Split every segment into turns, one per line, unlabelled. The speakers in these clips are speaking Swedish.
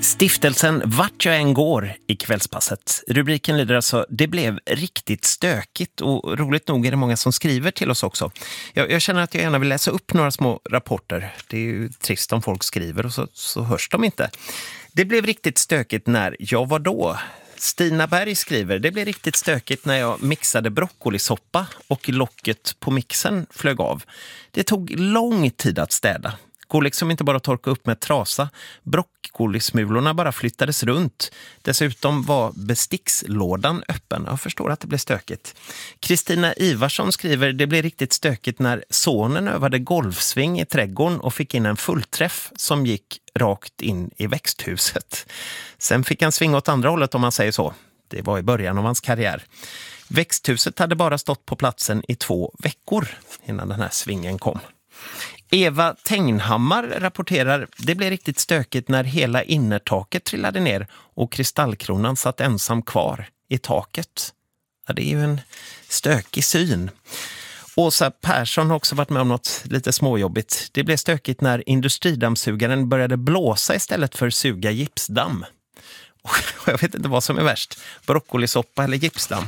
Stiftelsen Vart jag än går i kvällspasset. Rubriken lyder alltså: det blev riktigt stökigt, och roligt nog är det många som skriver till oss också. Jag känner att jag gärna vill läsa upp några små rapporter. Det är ju trist om folk skriver och så hörs de inte. Det blev riktigt stökigt när jag var då. Stina Berg skriver: det blev riktigt stökigt när jag mixade broccolisoppa och locket på mixen flög av. Det tog lång tid att städa. Går liksom inte bara att torka upp med trasa. Broccolismulorna bara flyttades runt. Dessutom var bestickslådan öppen. Jag förstår att det blev stökigt. Kristina Ivarsson skriver: det blev riktigt stökigt när sonen övade golfsving i trädgården och fick in en fullträff som gick rakt in i växthuset. Sen fick han svinga åt andra hållet, om man säger så. Det var i början av hans karriär. Växthuset hade bara stått på platsen i 2 veckor innan den här svingen kom. Eva Tengnhammar rapporterar: det blev riktigt stökigt när hela innertaket trillade ner och kristallkronan satt ensam kvar i taket. Ja, det är ju en stökig syn. Åsa Persson har också varit med om något lite småjobbigt. Det blev stökigt när industridammsugaren började blåsa istället för suga gipsdamm. Och jag vet inte vad som är värst, broccolisoppa eller gipsdamm.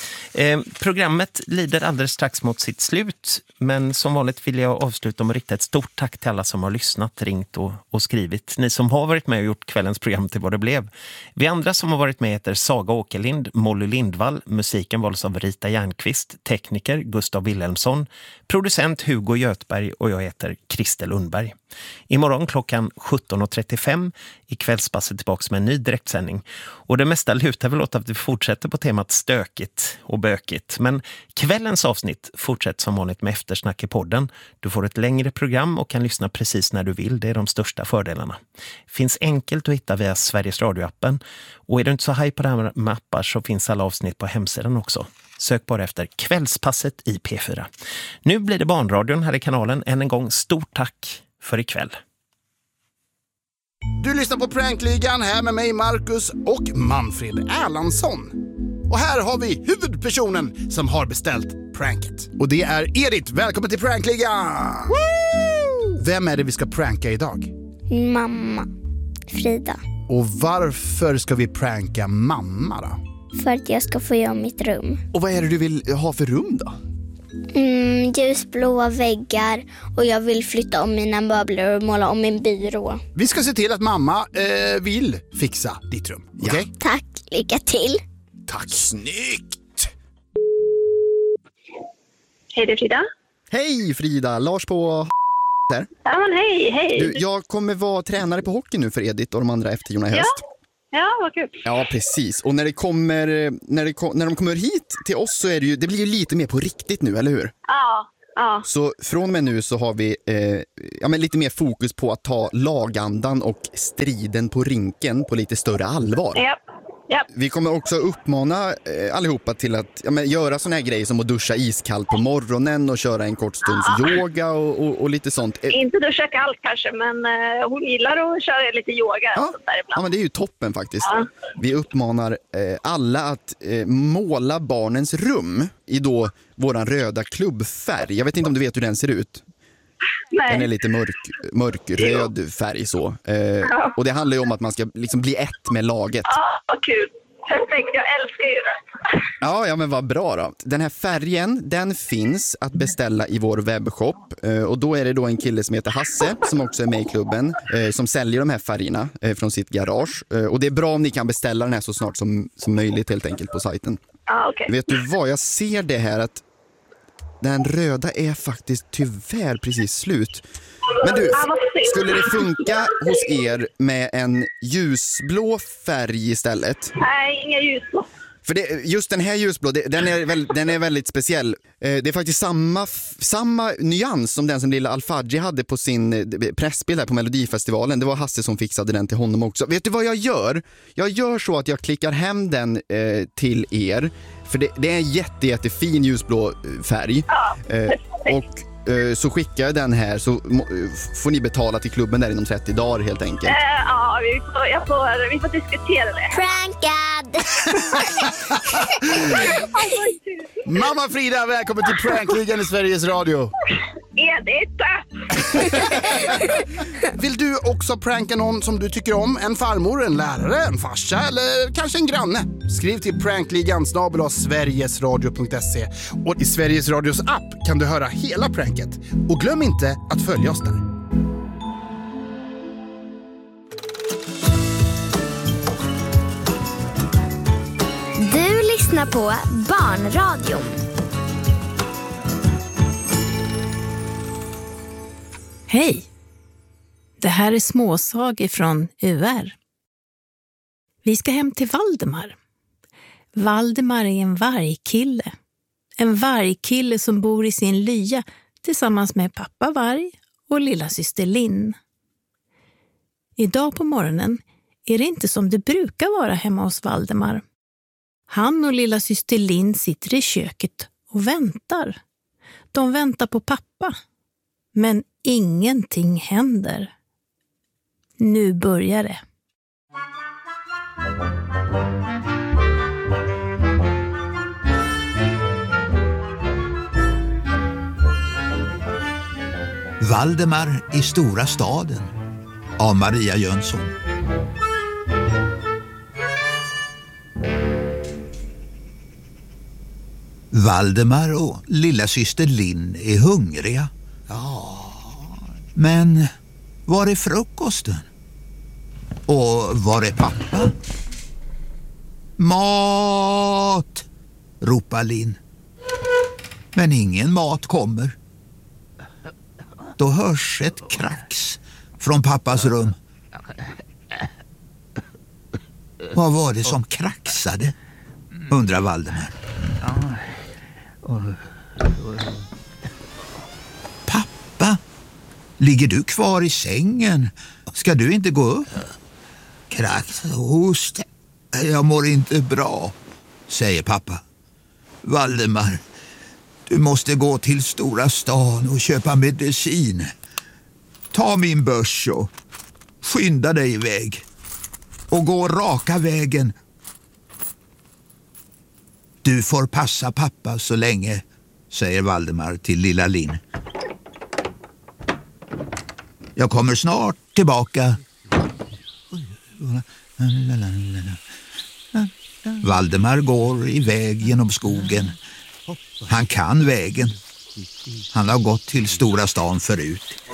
Programmet lider alldeles strax mot sitt slut, men som vanligt vill jag avsluta med att rikta ett stort tack till alla som har lyssnat, ringt och skrivit. Ni som har varit med och gjort kvällens program till vad det blev. Vi andra som har varit med heter Saga Åkerlind, Molly Lindvall, musiken valdes av Rita Järnqvist, tekniker Gustav Wilhelmsson, producent Hugo Götberg och jag heter Christer Lundberg. Imorgon klockan 17.35 i kvällspasset tillbaka med en ny direktsändning. Och det mesta lutar väl åt att vi fortsätter på temat stökigt och bökigt. Men kvällens avsnitt fortsätter som vanligt med eftersnack i podden. Du får ett längre program och kan lyssna precis när du vill. Det är de största fördelarna. Finns enkelt att hitta via Sveriges Radio-appen. Och är du inte så haj på det här med appar så finns alla avsnitt på hemsidan också. Sök bara efter kvällspasset i P4. Nu blir det Barnradion här i kanalen. Än en gång stort tack för ikväll.
Du lyssnar på Prankligan här med mig, Marcus och Manfred Erlandsson. Och här har vi huvudpersonen som har beställt pranket. Och det är Edith. Välkommen till Prankligan! Woo! Vem är det vi ska pranka idag?
Mamma, Frida.
Och varför ska vi pranka mamma då?
För att jag ska få göra mitt rum.
Och vad är det du vill ha för rum då?
Ljusblåa väggar och jag vill flytta om mina möbler och måla om min byrå.
Vi ska se till att mamma vill fixa ditt rum.
Ja.
Okay?
Tack, lycka till.
Tack. Snyggt!
Hej, det är Frida.
Hej Frida, Lars på där.
Ja, men hej.
Du, jag kommer vara tränare på hockey nu för Edith och de andra efterjorna i höst.
Ja, vad kul.
Ja, precis. Och när de kommer hit till oss så är det blir ju lite mer på riktigt nu, eller hur?
Ja.
Så från och med nu så har vi lite mer fokus på att ta lagandan och striden på rinken på lite större allvar.
Ja.
Vi kommer också uppmana allihopa till att göra såna här grejer som att duscha iskallt på morgonen och köra en kort stunds yoga och lite sånt.
Inte duscha kallt kanske, men hon gillar att köra lite yoga och sånt där ibland.
Ja, men det är ju toppen faktiskt.
Ja.
Vi uppmanar alla att måla barnens rum i då våran röda klubbfärg. Jag vet inte om du vet hur den ser ut.
Nej.
Den är lite mörkröd färg så. Och det handlar ju om att man ska liksom bli ett med laget.
Ja, vad kul. Perfekt, jag älskar ju det.
Ja, men vad bra då. Den här färgen, den finns att beställa i vår webbshop. Och då är det då en kille som heter Hasse, som också är med i klubben, som säljer de här färgerna från sitt garage. Och det är bra om ni kan beställa den här så snart som möjligt helt enkelt på sajten.
Ja, okej.
Vet du vad, jag ser det här att den röda är faktiskt tyvärr precis slut. Men du, skulle det funka hos er med en ljusblå färg istället?
Nej, inga ljusblå.
För just den här ljusblå, den är väldigt speciell. Det är faktiskt samma nyans som den som lilla Al-Fadji hade på sin pressbild här på Melodifestivalen. Det var Hasse som fixade den till honom också. Vet du vad jag gör? Jag gör så att jag klickar hem den till er. För det är en jättefin ljusblå färg. Och så skickar jag den här så får ni betala till klubben där inom 30 dagar helt enkelt.
Ja, vi får diskutera det.
Prankad!
Mamma Frida, välkommen till Prankligan i Sveriges Radio.
Edith!
Vill du också pranka någon som du tycker om? En farmor, en lärare, en farsa eller kanske en granne? Skriv till prankligan@sverigesradio.se. Och i Sveriges Radios app kan du höra hela pranket. Och glöm inte att följa oss där.
Du lyssnar på Barnradion.
Hej! Det här är småsagor från UR. Vi ska hem till Valdemar. Valdemar är en vargkille. En vargkille som bor i sin lya tillsammans med pappa varg och lilla syster Linn. Idag på morgonen är det inte som det brukar vara hemma hos Valdemar. Han och lilla syster Linn sitter i köket och väntar. De väntar på pappa. Men ingenting händer. Nu börjar det.
Valdemar i stora staden av Maria Jönsson. Valdemar och lilla syster Linn är hungriga. Men var är frukosten? Och var är pappa? Mat! Ropar Linn. Men ingen mat kommer. Då hörs ett krax från pappas rum. Vad var det som kraxade? Undrar Valdemar. Pappa, ligger du kvar i sängen? Ska du inte gå upp? Krax, host. Jag mår inte bra, säger pappa. Valdemar, du måste gå till stora stan och köpa medicin. Ta min börs och skynda dig iväg. Och gå raka vägen. Du får passa pappa så länge, säger Valdemar till lilla Linn. Jag kommer snart tillbaka. Valdemar går iväg genom skogen. Han kan vägen. Han har gått till stora stan förut.